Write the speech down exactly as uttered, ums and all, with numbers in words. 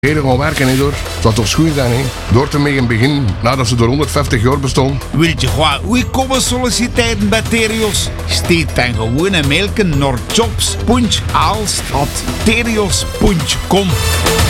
Heren gaan werken, hè, door. Het zou toch schoon zijn, hè? Door te mogen beginnen nadat ze door honderdvijftig jaar bestonden. Wilt je gewoon hoe komen solliciteren bij Terios? Steed dan gewoon een mailje naar jobs punt aalst at terios punt com.